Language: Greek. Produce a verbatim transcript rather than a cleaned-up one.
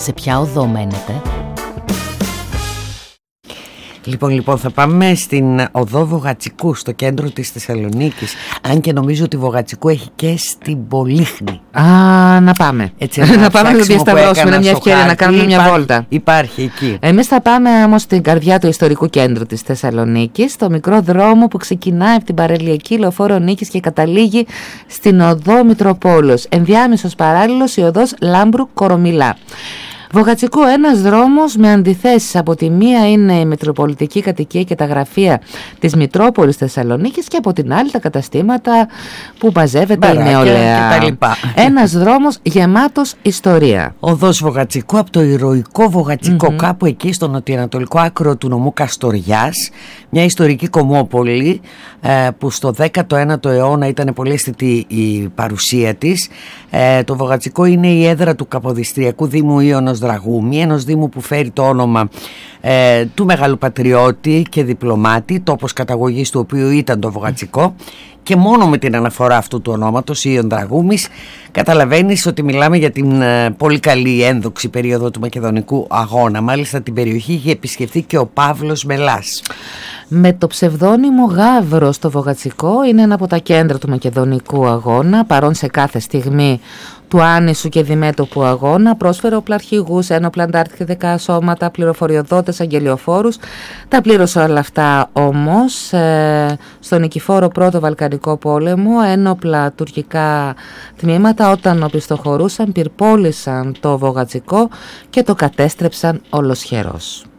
Σε ποια οδό μένετε? Λοιπόν, λοιπόν, θα πάμε στην οδό Βογατσικού, στο κέντρο της Θεσσαλονίκης. Αν και νομίζω ότι Βογατσικού έχει και στην Πολύχνη. Α, να πάμε. Έτσι, να πάμε να το διασταυρώσουμε, είναι μια ευκαιρία χάρτη, να κάνουμε μια υπάρχει, βόλτα. Υπάρχει εκεί. Εμείς θα πάμε όμως στην καρδιά του ιστορικού κέντρου της Θεσσαλονίκης, στο μικρό δρόμο που ξεκινάει από την παραλιακή λεωφόρο Νίκης και καταλήγει στην οδό Μητροπόλεως. Ενδιάμεσος παράλληλος η οδός Λάμπρου Κορομιλά. Βογατσικού, ένας δρόμος με αντιθέσεις. Από τη μία είναι η Μητροπολιτική Κατοικία και τα γραφεία της Μητρόπολης Θεσσαλονίκης και από την άλλη τα καταστήματα που μαζεύεται η νεολαία. Ένας δρόμος γεμάτος ιστορία. Οδός Βογατσικού από το ηρωικό Βογατσικό, mm-hmm. κάπου εκεί στο νοτιοανατολικό άκρο του νομού Καστοριάς, μια ιστορική κομμόπολη ε, που στο δέκατο ένατο αιώνα ήταν πολύ αισθητή η παρουσία της. Ε, το Βογατσικό είναι η έδρα του Καποδιστριακού Δήμου Ίωνος Δραγούμη, ενός δήμου που φέρει το όνομα ε, του μεγάλου πατριώτη και διπλωμάτη, τόπος καταγωγής του οποίου ήταν το Βογατσικό, και μόνο με την αναφορά αυτού του ονόματος, Ίων Δραγούμης, καταλαβαίνεις ότι μιλάμε για την ε, πολύ καλή ένδοξη περίοδο του Μακεδονικού Αγώνα. Μάλιστα την περιοχή είχε επισκεφθεί και ο Παύλος Μελάς. Με το ψευδόνυμο Γαύρο στο Βογατσικό, είναι ένα από τα κέντρα του Μακεδονικού Αγώνα, παρόν σε κάθε στιγμή του άνισου και διμέτωπου αγώνα, πρόσφερε οπλαρχηγούς, ένοπλα αντάρτικα σώματα, πληροφοριοδότες, αγγελιοφόρους. Τα πλήρωσε όλα αυτά όμως ε, στον νικηφόρο πρώτο Βαλκανικό πόλεμο, ένοπλα τουρκικά τμήματα όταν οπισθοχωρούσαν πυρπόλησαν το Βογατσικό και το κατέστρεψαν ολοσχερός.